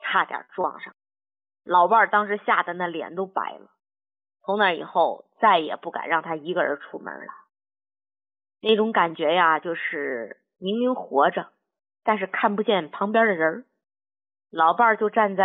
差点撞上。老伴儿当时吓得那脸都白了，从那以后再也不敢让他一个人出门了。那种感觉呀，就是明明活着，但是看不见旁边的人，老伴儿就站在